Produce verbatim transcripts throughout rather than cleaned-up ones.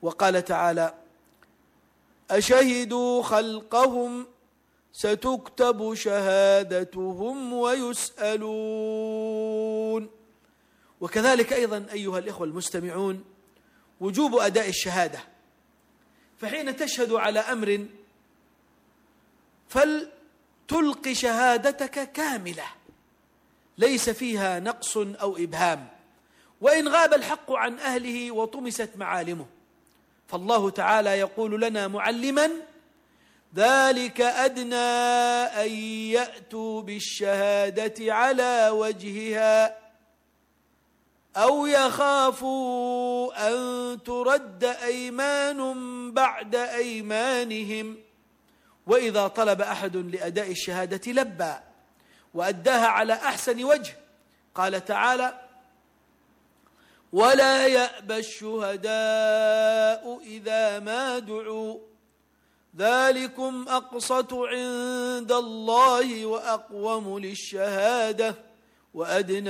وقال تعالى: أشهدوا خلقهم ستكتب شهادتهم ويسألون. وكذلك أيضا أيها الإخوة المستمعون وجوب أداء الشهادة، فحين تشهد على أمر فلتلق شهادتك كاملة ليس فيها نقص أو إبهام، وإن غاب الحق عن أهله وطمست معالمه. فالله تعالى يقول لنا معلما: ذلك أدنى أن يأتوا بالشهادة على وجهها أو يخافوا أن ترد أيمان بعد أيمانهم، وإذا طلب أحد لأداء الشهادة لبى وأداها على أحسن وجه. قال تعالى: ولا يأبى الشهداء إذا ما دعوا ذلكم أقسط عند الله وأقوم للشهادة وأدنى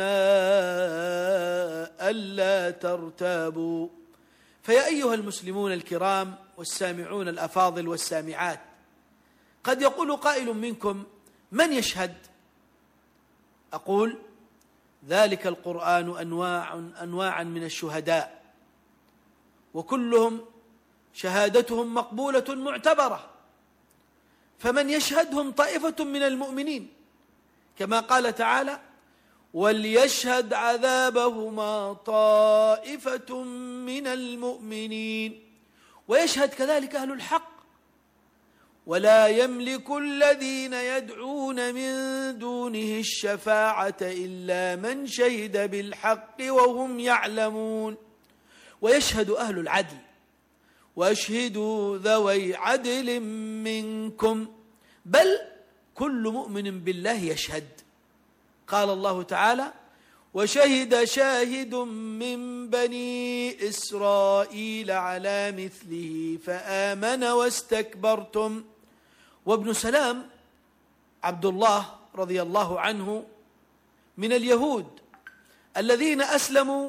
ألا ترتابوا. فيا أيها المسلمون الكرام والسامعون الأفاضل والسامعات، قد يقول قائل منكم: من يشهد؟ أقول: ذلك القرآن أنواع أنواعا من الشهداء، وكلهم شهادتهم مقبولة معتبرة، فمن يشهدهم طائفة من المؤمنين، كما قال تعالى: وليشهد عذابهما طائفة من المؤمنين. ويشهد كذلك أهل الحق: ولا يملك الذين يدعون من دونه الشفاعة إلا من شهد بالحق وهم يعلمون. ويشهد أهل العدل: واشهدوا ذوي عدل منكم، بل كل مؤمن بالله يشهد. قال الله تعالى: وشهد شاهد من بني إسرائيل على مثله فآمن واستكبرتم. وابن سلام عبد الله رضي الله عنه من اليهود الذين أسلموا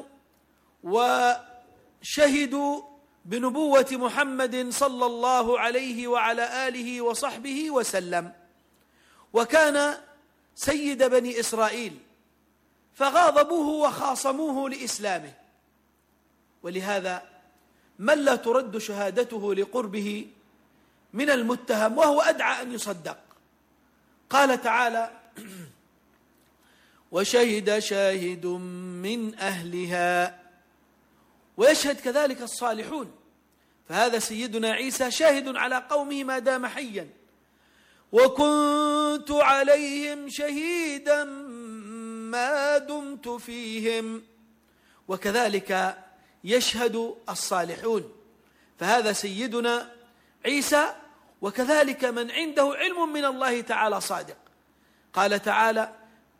وشهدوا بنبوة محمد صلى الله عليه وعلى آله وصحبه وسلم، وكان سيد بني إسرائيل، فغاضبوه وخاصموه لإسلامه، ولهذا من لا ترد شهادته لقربه من المتهم وهو أدعى أن يصدق. قال تعالى: وشهد شاهد من أهلها. ويشهد كذلك الصالحون، فهذا سيدنا عيسى شاهد على قومه ما دام حيا: وكنت عليهم شهيدا ما دمت فيهم. وكذلك يشهد الصالحون، فهذا سيدنا عيسى، وكذلك من عنده علم من الله تعالى صادق. قال تعالى: